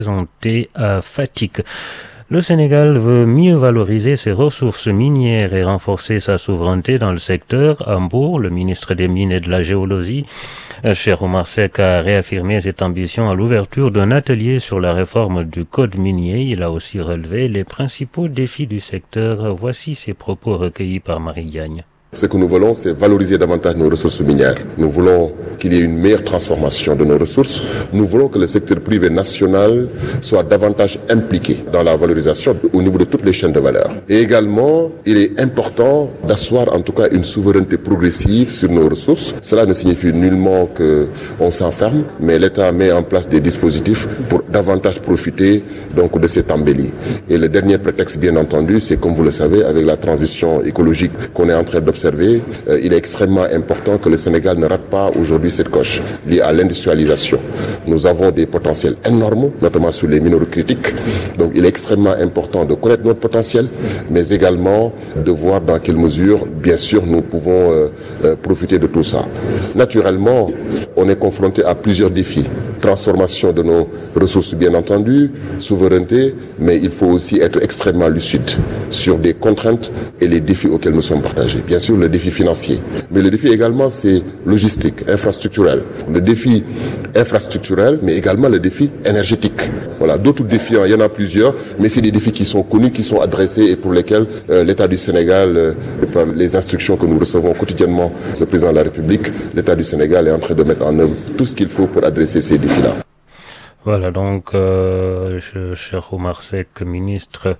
présenté à Fatick. Le Sénégal veut mieux valoriser ses ressources minières et renforcer sa souveraineté dans le secteur. À Mbour, le ministre des Mines et de la Géologie, Cheikh Oumar Seck, a réaffirmé cette ambition à l'ouverture d'un atelier sur la réforme du code minier. Il a aussi relevé les principaux défis du secteur. Voici ses propos recueillis par Marie Diagne. Ce que nous voulons, c'est valoriser davantage nos ressources minières. Nous voulons qu'il y ait une meilleure transformation de nos ressources. Nous voulons que le secteur privé national soit davantage impliqué dans la valorisation au niveau de toutes les chaînes de valeur. Et également, il est important d'asseoir en tout cas une souveraineté progressive sur nos ressources. Cela ne signifie nullement qu'on s'enferme, mais l'État met en place des dispositifs pour davantage profiter donc de cette embellie. Et le dernier prétexte, bien entendu, c'est comme vous le savez, avec la transition écologique qu'on est en train d'observer, il est extrêmement important que le Sénégal ne rate pas aujourd'hui cette coche liée à l'industrialisation. Nous avons des potentiels énormes, notamment sur les minéraux critiques. Donc il est extrêmement important de connaître notre potentiel, mais également de voir dans quelle mesure, bien sûr, nous pouvons profiter de tout ça. Naturellement, on est confronté à plusieurs défis. Transformation de nos ressources, bien entendu, souveraineté, mais il faut aussi être extrêmement lucide sur des contraintes et les défis auxquels nous sommes partagés. Bien sûr, le défi financier, mais le défi également, c'est logistique, infrastructurel. Le défi infrastructurel, mais également le défi énergétique. Voilà, d'autres défis, il y en a plusieurs, mais c'est des défis qui sont connus, qui sont adressés et pour lesquels l'État du Sénégal, par les instructions que nous recevons quotidiennement, le président de la République, l'État du Sénégal est en train de mettre en œuvre tout ce qu'il faut pour adresser ces défis-là. Voilà donc, Cheikh Oumar Seck, ministre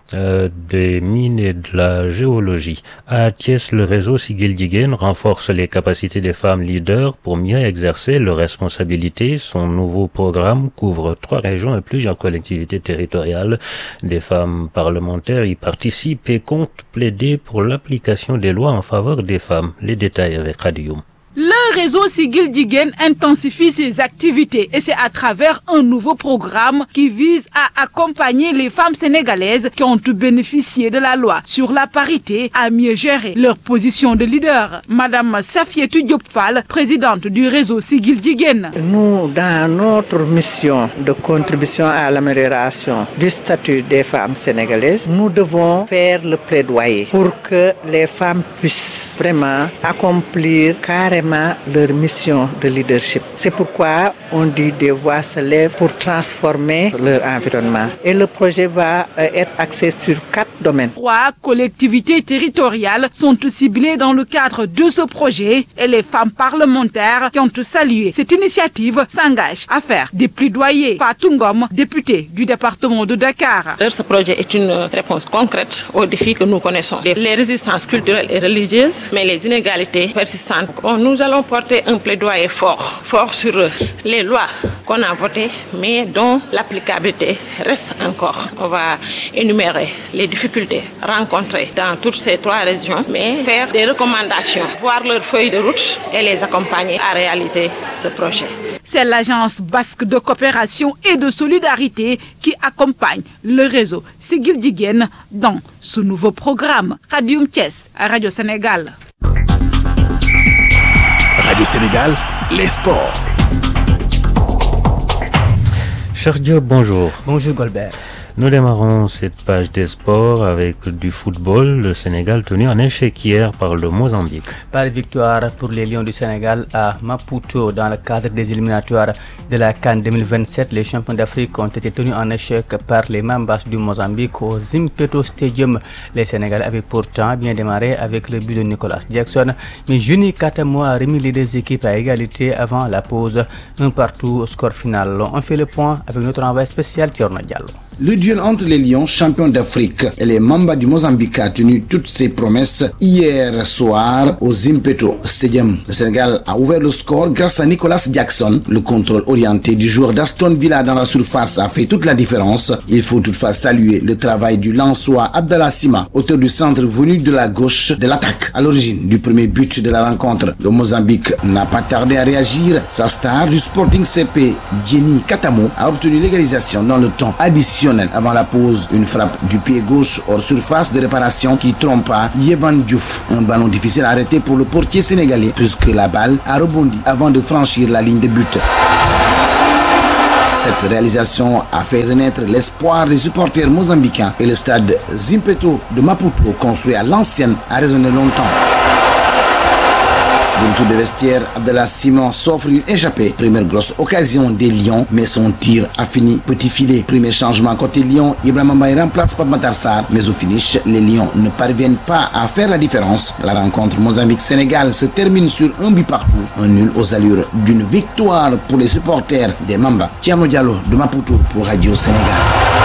des Mines et de la Géologie. À Thiès, le réseau Siggil Jigéen renforce les capacités des femmes leaders pour mieux exercer leurs responsabilités. Son nouveau programme couvre 3 régions et plusieurs collectivités territoriales. Des femmes parlementaires y participent et comptent plaider pour l'application des lois en faveur des femmes. Les détails avec Khadioum. Le réseau Siggil Jigéen intensifie ses activités et c'est à travers un nouveau programme qui vise à accompagner les femmes sénégalaises qui ont bénéficié de la loi sur la parité à mieux gérer leur position de leader. Madame Safietou Diop Fall, présidente du réseau Siggil Jigéen. Nous, dans notre mission de contribution à l'amélioration du statut des femmes sénégalaises, nous devons faire le plaidoyer pour que les femmes puissent vraiment accomplir carrément leur mission de leadership. C'est pourquoi on dit des voix se lèvent pour transformer leur environnement. Et le projet va être axé sur 4 domaines. 3 collectivités territoriales sont ciblées dans le cadre de ce projet et les femmes parlementaires qui ont salué cette initiative s'engagent à faire des plaidoyers. Fatou Ngom, députée du département de Dakar. Ce projet est une réponse concrète aux défis que nous connaissons. Les résistances culturelles et religieuses, mais les inégalités persistantes. Nous allons porter un plaidoyer fort sur les lois qu'on a votées, mais dont l'applicabilité reste encore. On va énumérer les difficultés rencontrées dans toutes ces 3 régions, mais faire des recommandations, voir leur feuille de route et les accompagner à réaliser ce projet. C'est l'agence basque de coopération et de solidarité qui accompagne le réseau Siggil Jigéen dans ce nouveau programme. Khadioum Thiès, à Radio Sénégal. Radio Sénégal, les sports. Cher Diop, bonjour. Bonjour Golbert. Nous démarrons cette page des sports avec du football. Le Sénégal tenu en échec hier par le Mozambique. Par victoire pour les Lions du Sénégal à Maputo dans le cadre des éliminatoires de la CAN 2027. Les champions d'Afrique ont été tenus en échec par les Mambas du Mozambique au Zimpeto Stadium. Les Sénégalais avaient pourtant bien démarré avec le but de Nicolas Jackson, mais Juni Katamo a remis les 2 équipes à égalité avant la pause. 1-1 au score final. On fait le point avec notre envoyé spécial Thierno Diallo. Le duel entre les Lions, champions d'Afrique, et les Mambas du Mozambique a tenu toutes ses promesses hier soir au Zimpeto Stadium. Le Sénégal a ouvert le score grâce à Nicolas Jackson. Le contrôle orienté du joueur d'Aston Villa dans la surface a fait toute la différence. Il faut toutefois saluer le travail du Lensois Abdallah Sima, auteur du centre venu de la gauche de l'attaque. À l'origine du premier but de la rencontre, le Mozambique n'a pas tardé à réagir. Sa star du Sporting CP, Jenny Katamo, a obtenu l'égalisation dans le temps additionnel avant la pause. Une frappe du pied gauche hors surface de réparation qui trompa Yvan Diouf. Un ballon difficile à arrêter pour le portier sénégalais puisque la balle a rebondi avant de franchir la ligne de but. Cette réalisation a fait renaître l'espoir des supporters mozambicains et le stade Zimpeto de Maputo, construit à l'ancienne, a résonné longtemps. De retour de vestiaire, Abdallah Simon s'offre une échappée. Première grosse occasion des Lions, mais son tir a fini petit filet. Premier changement côté Lyon, Ibrahima Mbaye remplace Pape Matar Sarr, mais au finish, les Lions ne parviennent pas à faire la différence. La rencontre Mozambique-Sénégal se termine sur un but partout, un nul aux allures d'une victoire pour les supporters des Mamba. Thierno Diallo de Maputo pour Radio Sénégal.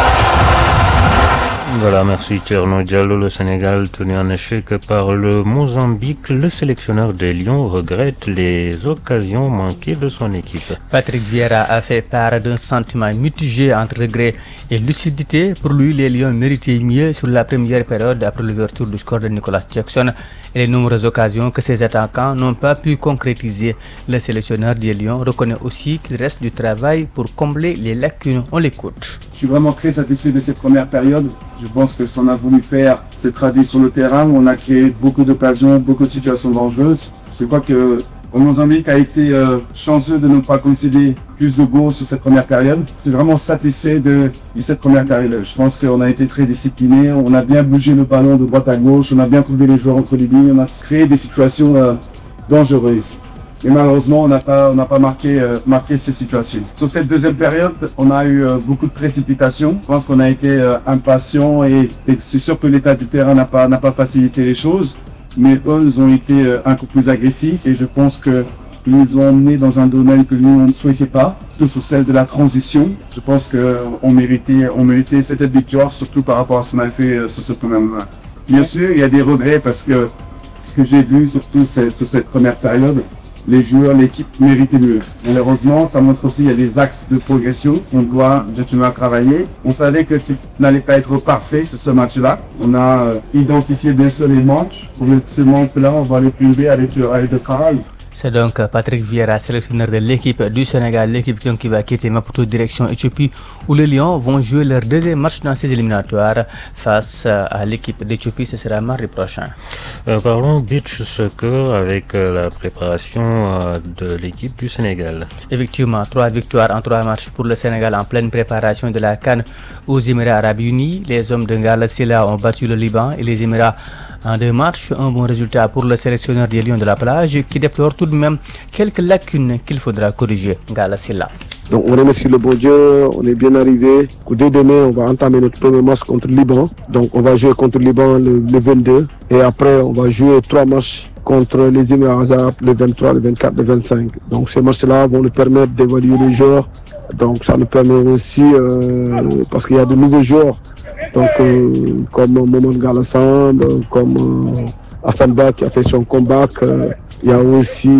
Voilà, merci Thierno Diallo. Le Sénégal tenu en échec par le Mozambique. Le sélectionneur des Lions regrette les occasions manquées de son équipe. Patrick Vieira a fait part d'un sentiment mitigé entre regret et lucidité. Pour lui, les Lions méritaient mieux sur la première période après l'ouverture du score de Nicolas Jackson et les nombreuses occasions que ses attaquants n'ont pas pu concrétiser. Le sélectionneur des Lions reconnaît aussi qu'il reste du travail pour combler les lacunes. On l'écoute. Je suis vraiment très satisfait de cette première période. Je pense que ce qu'on a voulu faire, c'est traduit sur le terrain. On a créé beaucoup d'occasions, beaucoup de situations dangereuses. Je crois que le Mozambique a été chanceux de ne pas concéder plus de goals sur cette première période. Je suis vraiment satisfait de cette première période. Je pense qu'on a été très disciplinés. On a bien bougé le ballon de droite à gauche. On a bien trouvé les joueurs entre les lignes. On a créé des situations dangereuses. Mais malheureusement, on n'a pas marqué ces situations. Sur cette deuxième période, on a eu beaucoup de précipitations. Je pense qu'on a été impatients et c'est sûr que l'état du terrain n'a pas facilité les choses. Mais eux, ils ont été un peu plus agressifs et je pense que ils nous ont emmenés dans un domaine que nous ne souhaitions pas, surtout sur celle de la transition. Je pense qu'on méritait cette victoire, surtout par rapport à ce qu'on a fait sur ce premier match. Bien sûr, il y a des regrets parce que ce que j'ai vu, surtout sur cette première période, les joueurs, l'équipe méritait mieux. Malheureusement, ça montre aussi qu'il y a des axes de progression qu'on doit continuer à travailler. On savait que tu n'allais pas être parfait sur ce match-là. On a identifié bien sûr les manques. Pour ces manques-là, on va les prouver avec le travail. C'est donc Patrick Vieira, sélectionneur de l'équipe du Sénégal, l'équipe qui va quitter Maputo direction Éthiopie, où les Lions vont jouer leur deuxième match dans ces éliminatoires face à l'équipe d'Éthiopie. Ce sera mardi prochain. Parlons beach soccer avec la préparation de l'équipe du Sénégal. Effectivement, 3 victoires en 3 matchs pour le Sénégal en pleine préparation de la CAN aux Émirats Arabes Unis. Les hommes de Ngala Sylla ont battu le Liban et les Émirats en 2 matchs. Un bon résultat pour le sélectionneur des Lions de la plage qui déplore tout de même quelques lacunes qu'il faudra corriger. Ngala Sylla. Donc on remercie le bon Dieu, on est bien arrivé. Dès demain, on va entamer notre premier match contre le Liban. Donc on va jouer contre le Liban le 22. Et après, on va jouer 3 matchs contre les Émirats Arabes le 23, le 24, le 25. Donc ces matchs-là vont nous permettre d'évaluer les joueurs. Donc ça nous permet aussi, parce qu'il y a de nouveaux joueurs, donc comme Momon Galassan, comme Hassan Ba qui a fait son comeback. Il y a aussi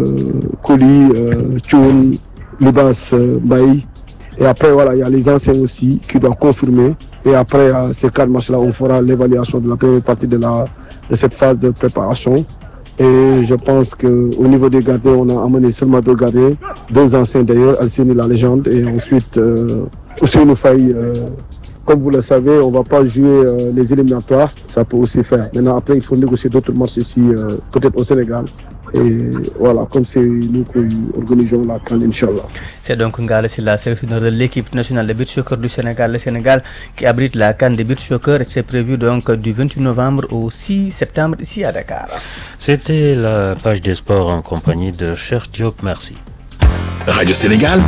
Koli, Tchoun, Libas, Baï. Et après, voilà, il y a les anciens aussi qui doivent confirmer. Et après ces 4 matchs-là, on fera l'évaluation de la première partie de cette phase de préparation. Et je pense qu'au niveau des gardiens, on a amené seulement 2 gardiens, 2 anciens d'ailleurs, Alcine la légende, et ensuite Ousseynou Faye. Comme vous le savez, on ne va pas jouer les éliminatoires, ça peut aussi faire. Maintenant, après, il faut négocier d'autres matchs ici, peut-être au Sénégal. Et voilà, comme c'est nous qui organisons la CAN, Inch'Allah. C'est donc Ngala Sylla, sélectionneur de l'équipe nationale de beach soccer du Sénégal. Le Sénégal qui abrite la CAN de beach soccer. C'est prévu donc du 28 novembre au 6 septembre ici à Dakar. C'était la page des sports en compagnie de Cheikh Diop. Merci. Radio Sénégal.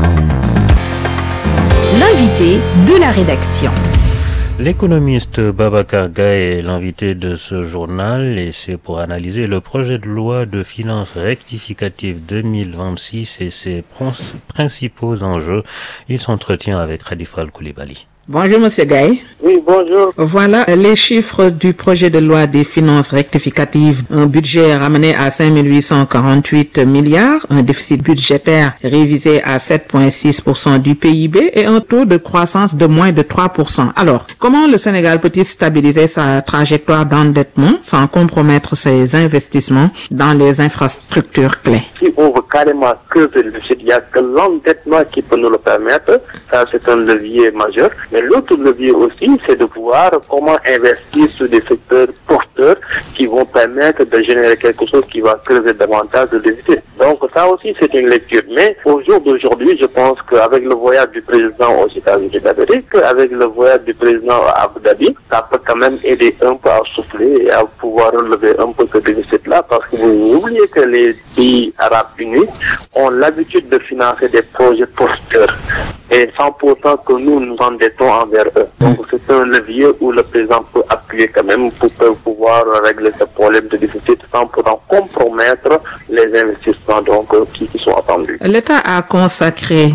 L'invité de la rédaction. L'économiste Babacar Gaye est l'invité de ce journal et c'est pour analyser le projet de loi de finances rectificative 2026 et ses principaux enjeux. Il s'entretient avec Khalifa Al-Koulibaly. Bonjour Monsieur Gaye. Oui, bonjour. Voilà les chiffres du projet de loi des finances rectificatives. Un budget ramené à 5 848 milliards, un déficit budgétaire révisé à 7,6% du PIB et un taux de croissance de moins de 3%. Alors, comment le Sénégal peut-il stabiliser sa trajectoire d'endettement sans compromettre ses investissements dans les infrastructures clés? Si on veut carrément creuser le déficit, il n'y a que l'endettement qui peut nous le permettre. Ça, c'est un levier majeur. Mais l'autre levier aussi, c'est de voir comment investir sur des secteurs porteurs qui vont permettre de générer quelque chose qui va creuser davantage le déficit. Donc ça aussi c'est une lecture. Mais au jour d'aujourd'hui, je pense qu'avec le voyage du président aux États-Unis d'Amérique, avec le voyage du président à Abu Dhabi, ça peut quand même aider un peu à souffler et à pouvoir relever un peu ce déficit-là, parce que vous oubliez que les pays arabes unis ont l'habitude de financer des projets porteurs et sans pourtant que nous nous endettons envers eux. Donc c'est un levier où le président peut appuyer quand même pour pouvoir régler ce problème de déficit sans pourtant compromettre les investissements qui sont attendus. L'État a consacré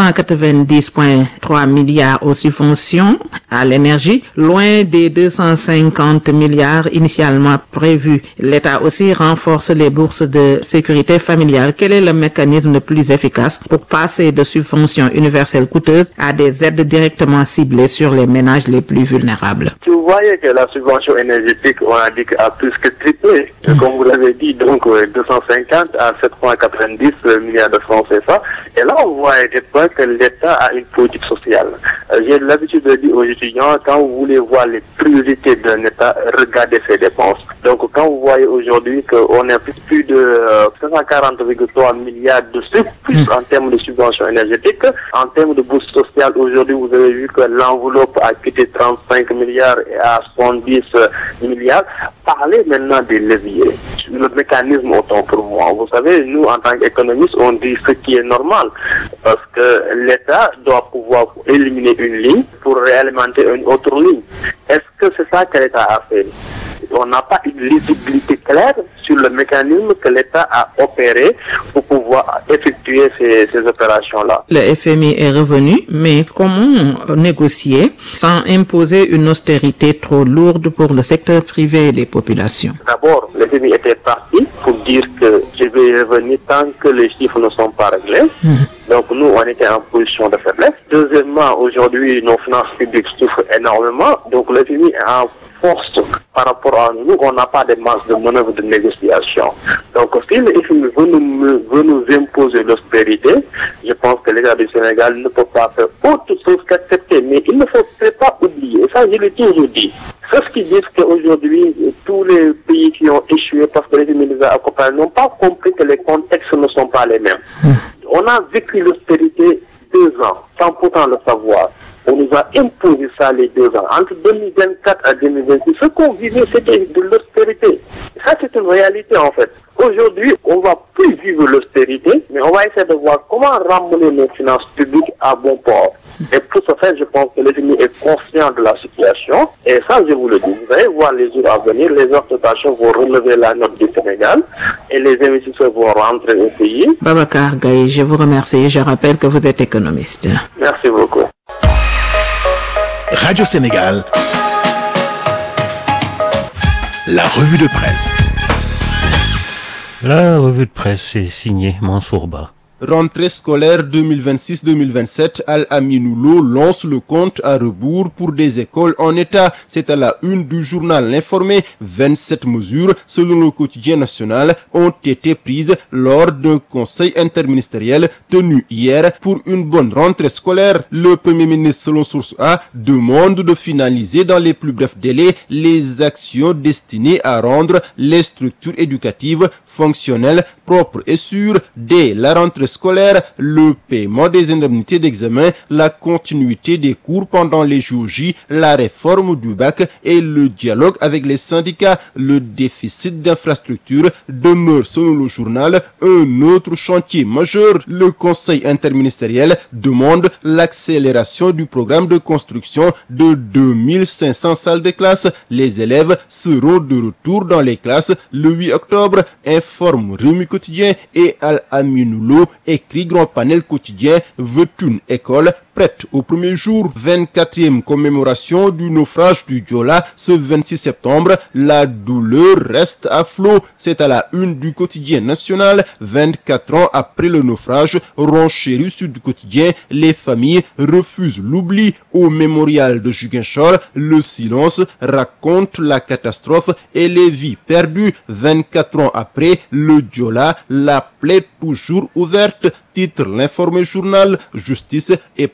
790,3 milliards aux subventions à l'énergie, loin des 250 milliards initialement prévus. L'État aussi renforce les bourses de sécurité familiale. Quel est le mécanisme le plus efficace pour passer de subventions universelles coûteuses à des aides directement ciblées sur les ménages les plus vulnérables? Vous voyez que la subvention énergétique, on a dit a plus que triplé. Comme vous l'avez dit, donc 250 à 790 milliards de francs CFA. Et là, on voit que l'État a une politique sociale. J'ai l'habitude de dire aux étudiants, quand vous voulez voir les priorités d'un État, regardez ses dépenses. Donc, quand vous voyez aujourd'hui qu'on a plus de 540,3 milliards de surplus en termes de subventions énergétiques, en termes de bourse sociale, aujourd'hui, vous avez vu que l'enveloppe a quitté 35 milliards et à 70 milliards. Parlez maintenant des leviers. Le mécanisme autant pour moi. Vous savez, nous, en tant qu'économistes, on dit ce qui est normal. Parce que l'État doit pouvoir éliminer une ligne pour réalimenter une autre ligne. Est-ce que c'est ça que l'État a fait? On n'a pas une lisibilité claire sur le mécanisme que l'État a opéré pour pouvoir effectuer ces opérations-là. Le FMI est revenu, mais comment négocier sans imposer une austérité trop lourde pour le secteur privé et les populations? D'abord, le FMI était parti pour dire que je vais revenir tant que les chiffres ne sont pas réglés. Donc nous, on était en position de faiblesse. Deuxièmement, aujourd'hui, nos finances publiques souffrent énormément. Donc le FMI est en force par rapport à nous. On n'a pas de marge de manœuvre de négociation. Donc si le FMI veut nous imposer l'austérité, je pense que l'État du Sénégal ne peut pas faire autre chose qu'accepter. Mais il ne faut pas oublier, et ça je l'ai toujours dit, c'est ce qui disent qu'aujourd'hui, tous les pays qui ont échoué parce que les FMI les a accompagnés n'ont pas compris que les contextes ne sont pas les mêmes. On a vécu l'austérité 2 ans, sans pourtant le savoir. On nous a imposé ça les 2 ans. Entre 2024 à 2026, ce qu'on vivait, c'était de l'austérité. Ça, c'est une réalité, en fait. Aujourd'hui, on va plus vivre l'austérité, mais on va essayer de voir comment ramener nos finances publiques à bon port. Et pour ce faire, je pense que l'FMI est conscient de la situation. Et ça, je vous le dis, vous allez voir les jours à venir, les exportations vont relever la note du Sénégal et les investisseurs vont rentrer au pays. Babacar Gaye, je vous remercie. Je rappelle que vous êtes économiste. Merci beaucoup. Radio Sénégal, la revue de presse. La revue de presse est signée Mansour Ba. Rentrée scolaire 2026-2027, Al-Aminou Lo lance le compte à rebours pour des écoles en état. C'est à la une du journal L'Informé. 27 mesures, selon le quotidien national, ont été prises lors d'un conseil interministériel tenu hier pour une bonne rentrée scolaire. Le Premier ministre, selon Source A, demande de finaliser dans les plus brefs délais les actions destinées à rendre les structures éducatives fonctionnelles, propres et sûres dès la rentrée scolaire, le paiement des indemnités d'examen, la continuité des cours pendant les JOJ, la réforme du bac et le dialogue avec les syndicats. Le déficit d'infrastructures demeure, selon le journal, un autre chantier majeur. Le conseil interministériel demande l'accélération du programme de construction de 2500 salles de classe. Les élèves seront de retour dans les classes le 8 octobre, informe Rewmi Quotidien, et Al-Aminou Lo écrit Grand Panel Quotidien, veut une école prête au premier jour. 24e commémoration du naufrage du Joola ce 26 septembre. La douleur reste à flot. C'est à la une du quotidien national. 24 ans après le naufrage, renchérit Sud Quotidien, les familles refusent l'oubli. Au mémorial de Ziguinchor, le silence raconte la catastrophe et les vies perdues. 24 ans après, le Joola, la plaie toujours ouverte. Titre L'Informé journal, justice et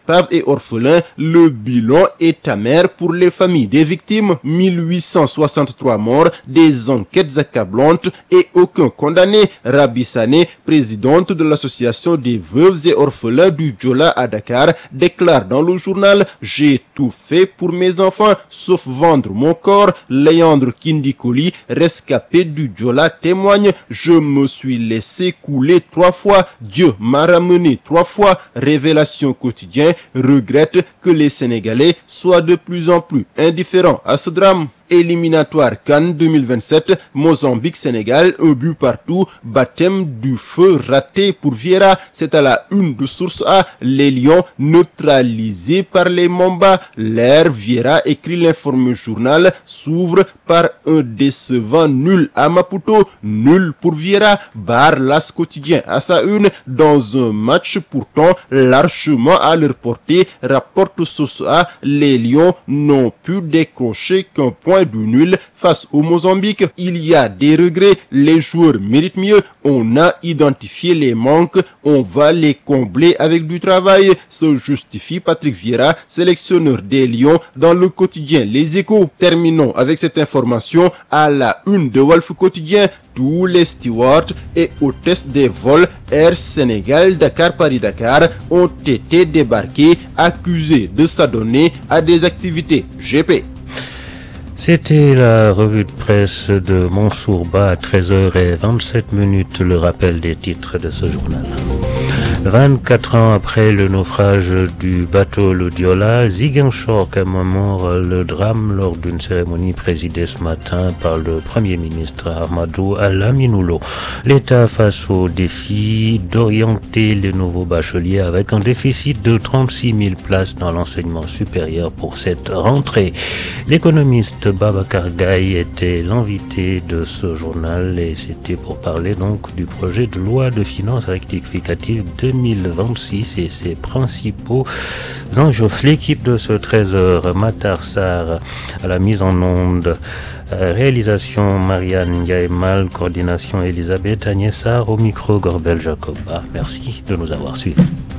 épaves et orphelins. Le bilan est amer pour les familles des victimes. 1863 morts, des enquêtes accablantes et aucun condamné. Rabi Sané, présidente de l'association des veuves et orphelins du Diola à Dakar, déclare dans le journal « J'ai tout fait pour mes enfants, sauf vendre mon corps ». Léandre Kindikoli, rescapé du Diola, témoigne « Je me suis laissé couler 3 fois, Dieu m'a ramené 3 fois ». Révélation quotidien regrette que les Sénégalais soient de plus en plus indifférents à ce drame. Éliminatoire CAN 2027, Mozambique-Sénégal, un but partout, baptême du feu raté pour Vieira. C'est à la une de Source A. Les Lions neutralisés par les Mamba. L'ère Vieira, écrit l'informé journal, s'ouvre par un décevant nul à Maputo. Nul pour Vieira. Barre l'As quotidien à sa une dans un match pourtant largement à leur portée. Rapporte Source A. Les Lions n'ont pu décrocher qu'un point du nul face au Mozambique. Il y a des regrets, les joueurs méritent mieux, on a identifié les manques, on va les combler avec du travail, se justifie Patrick Vieira, sélectionneur des Lions dans le quotidien Les Échos. Terminons avec cette information à la une de Walf Quotidien. Tous les stewards et hôtesses des vols Air Sénégal Dakar-Paris-Dakar ont été débarqués, accusés de s'adonner à des activités GP. C'était la revue de presse de Mansour Ba à 13h27, le rappel des titres de ce journal. 24 ans après le naufrage du bateau le Diola, Ziguinchor commémore le drame lors d'une cérémonie présidée ce matin par le Premier ministre Ahmadou Al-Aminoulo. L'État face au défi d'orienter les nouveaux bacheliers avec un déficit de 36 000 places dans l'enseignement supérieur pour cette rentrée. L'économiste Babacar Gaye était l'invité de ce journal et c'était pour parler donc du projet de loi de finances rectificative 2026 et ses principaux enjeux. L'équipe de ce 13h, Matar Sarr à la mise en onde, réalisation Marianne Yaemal, coordination Elisabeth Agnès Sarr, au micro Gorbel Jacoba. Merci de nous avoir suivis.